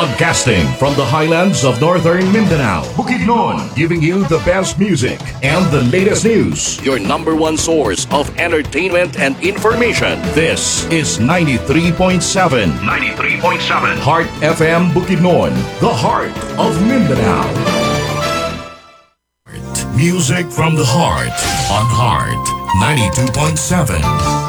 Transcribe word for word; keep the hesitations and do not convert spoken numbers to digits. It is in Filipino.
Broadcasting from the highlands of northern Mindanao, Bukidnon, giving you the best music and the latest news. Your number one source of entertainment and information. This is ninety-three point seven. ninety-three point seven. Heart F M Bukidnon, the heart of Mindanao. Music from the heart on Heart ninety-two point seven.